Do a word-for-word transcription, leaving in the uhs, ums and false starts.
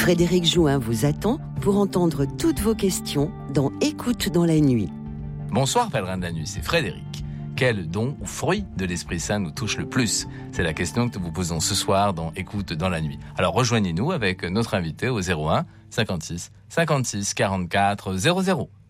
Frédéric Jouin vous attend pour entendre toutes vos questions dans Écoute dans la nuit. Bonsoir pèlerin de la nuit, c'est Frédéric. Quel don ou fruit de l'Esprit Saint nous touche le plus ? C'est la question que nous vous posons ce soir dans Écoute dans la nuit. Alors rejoignez-nous avec notre invité au zéro un cinquante-six cinquante-six quarante-quatre zéro zéro.